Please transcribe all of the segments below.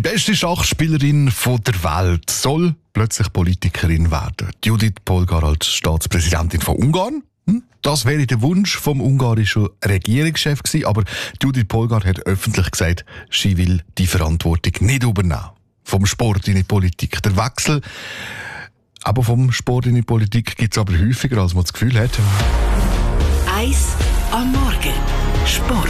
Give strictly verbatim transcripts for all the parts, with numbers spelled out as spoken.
Die beste Schachspielerin von der Welt soll plötzlich Politikerin werden. Judith Polgar als Staatspräsidentin von Ungarn. Das wäre der Wunsch vom ungarischen Regierungschef gewesen, aber Judith Polgar hat öffentlich gesagt, sie will die Verantwortung nicht übernehmen. Vom Sport in die Politik. Der Wechsel aber vom Sport in die Politik gibt es aber häufiger, als man das Gefühl hat. Eis am Morgen. Sport.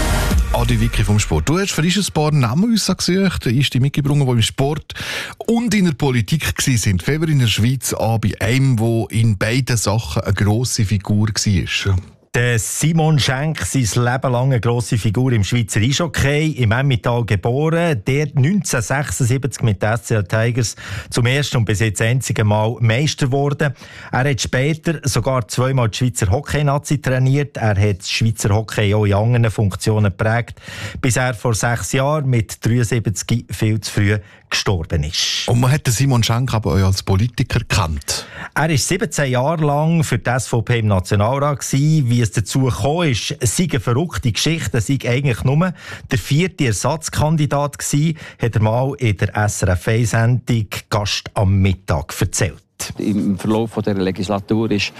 Adi Vicky vom Sport. Du hast für uns ein paar Namen ausgesucht, ist die mitgebracht, die im Sport und in der Politik waren. Fangen wir in der Schweiz an bei einem, der in beiden Sachen eine grosse Figur war. Der Simon Schenk, sein Leben lang eine grosse Figur im Schweizer Eishockey, im Emmental geboren, der neunzehnhundertsechsundsiebzig mit den S C L Tigers zum ersten und bis jetzt einzigen Mal Meister geworden. Er hat später sogar zweimal die Schweizer Hockey-Nazi trainiert. Er hat das Schweizer Hockey auch in anderen Funktionen geprägt, bis er vor sechs Jahren mit dreiundsiebzig viel zu früh gestorben ist. Und man hat den Simon Schenk aber auch als Politiker gekannt. Er war siebzehn Jahre lang für die S V P im Nationalrat gewesen. Wie es dazu gekommen ist, sei eine verrückte Geschichte, sei eigentlich nur der vierte Ersatzkandidat gewesen, hat er mal in der S R F eins-Sendung Gast am Mittag erzählt. Im Verlauf dieser Legislatur ist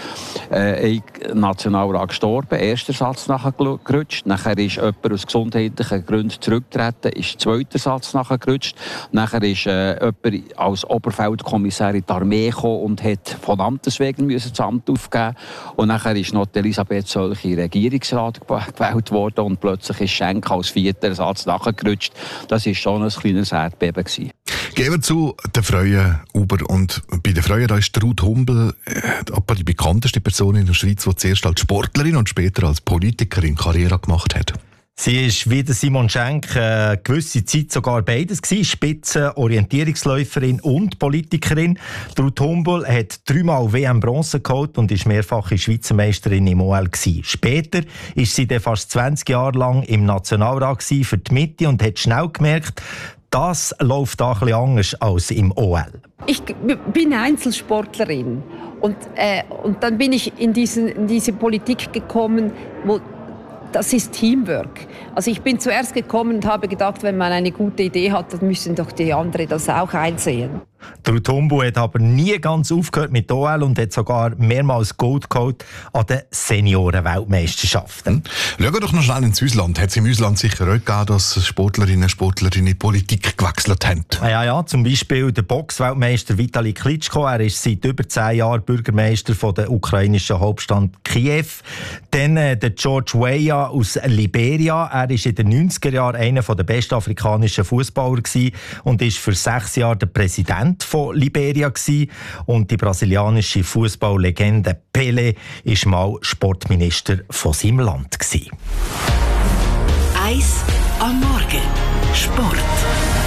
äh, ein Nationalrat gestorben, erster Satz nachgerutscht. Nachher ist jemand aus gesundheitlichen Gründen zurückgetreten, ist der zweite Satz nachgerutscht. Nachher ist äh, jemand als Oberfeldkommissar in die Armee gekommen und hat von Amtes wegen das Amt aufgeben. Und nachher ist noch Elisabeth Zölch in den Regierungsrat gewählt worden und plötzlich ist Schenk als vierter Satz nachgerutscht. Das war schon ein kleines Erdbeben gewesen. Gehen wir zu den Freuen über. Und bei den Freuen da ist Ruth Humbel äh, die bekannteste Person in der Schweiz, die zuerst als Sportlerin und später als Politikerin Karriere gemacht hat. Sie ist wie der Simon Schenk eine gewisse Zeit sogar beides gewesen, Spitze, Orientierungsläuferin und Politikerin. Ruth Humbel hat dreimal W M-Bronze geholt und ist mehrfache Schweizer Meisterin im O L gewesen. Später ist sie dann fast zwanzig Jahre lang im Nationalrat gewesen für die Mitte und hat schnell gemerkt, das läuft da ein bisschen anders als im O L. Ich bin Einzelsportlerin und, äh, und dann bin ich in, diesen, in diese Politik gekommen, wo das ist Teamwork. Also ich bin zuerst gekommen und habe gedacht, wenn man eine gute Idee hat, dann müssen doch die anderen das auch einsehen. Ruth Humbel hat aber nie ganz aufgehört mit O L und hat sogar mehrmals Gold geholt an den Senioren-Weltmeisterschaften. Schauen wir doch noch schnell ins Ausland. Hat es im Ausland sicher auch gegeben, dass Sportlerinnen und Sportler in die Politik gewechselt haben? Ja, ja, zum Beispiel der Box-Weltmeister Vitali Klitschko. Er ist seit über zehn Jahren Bürgermeister von der ukrainischen Hauptstadt Kiew. Dann äh, der George Weah aus Liberia. Er ist in den neunziger Jahren einer der besten afrikanischen Fußballer und ist für sechs Jahre der Präsident von Liberia gewesen. Und die brasilianische Fußballlegende Pelé ist mal Sportminister von seinem Land gewesen. Eis am Morgen. Sport.